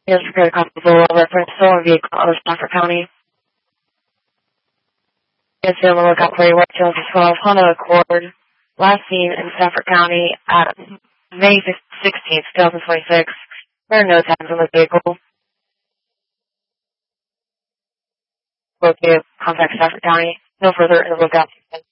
Yes, prepared a copy of the reference stolen vehicle out of Stafford County. Yes, be on the lookout for a white 2012 Honda Accord, last seen in Stafford County at May 16th, 2026. There are no tags on the vehicle. Located, contact Stafford County. No further in the lookout.